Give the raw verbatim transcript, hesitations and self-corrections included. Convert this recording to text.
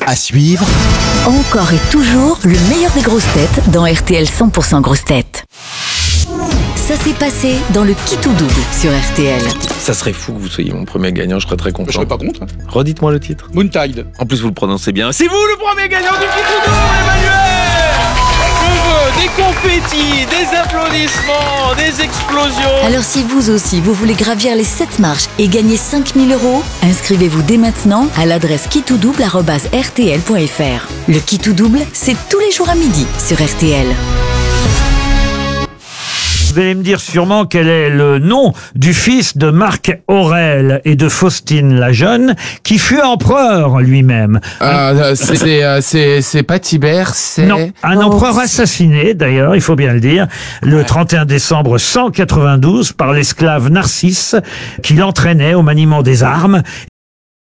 À suivre, Encore et toujours le meilleur des grosses têtes dans R T L cent pour cent grosses têtes. Ça s'est passé dans le Qui tout double sur R T L. Ça serait fou que vous soyez mon premier gagnant, je serais très content. Je serais pas contre. hein. Redites-moi le titre. Moontide. En plus, vous le prononcez bien. C'est vous le premier gagnant du Qui tout double, Emmanuel! Je veux des confettis, des applaudissements, des explosions. Alors si vous aussi, vous voulez gravir les sept marches et gagner cinq mille euros, inscrivez-vous dès maintenant à l'adresse qui tout double arobase r t l point f r. Le Qui tout double, c'est tous les jours à midi sur R T L. Vous allez me dire sûrement quel est le nom du fils de Marc Aurèle et de Faustine la Jeune, qui fut empereur lui-même. Euh, c'est, euh, c'est, c'est pas Tibère, c'est... Non, un empereur assassiné, d'ailleurs, il faut bien le dire, le trente et un décembre cent quatre-vingt-douze par l'esclave Narcisse, qui l'entraînait au maniement des armes